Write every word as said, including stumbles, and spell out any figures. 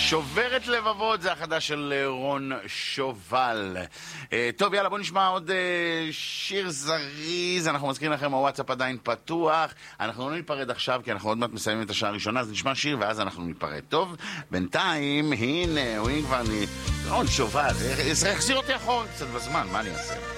שוברת לבבות, זה החדש של רון שובל. טוב, יאללה, בוא נשמע עוד שיר זריז. אנחנו מזכירים לכם, הוואטסאפ עדיין פתוח. אנחנו לא ניפרד עכשיו, כי אנחנו עוד מעט מסיימים את השעה הראשונה, אז נשמע שיר ואז אנחנו ניפרד. טוב, בינתיים, הנה, הוא כבר נ... רון שובל, זה החזיר אותי אחורה קצת בזמן, מה אני אעשה?